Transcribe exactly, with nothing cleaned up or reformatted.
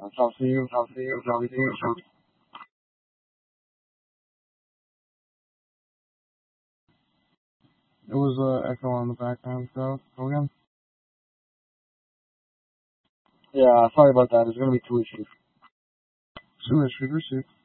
I'll see you. I'll see you. I'll see you. It was uh, echo on the background. So go again. Yeah, sorry about that. There's gonna be two issues. Two issues received.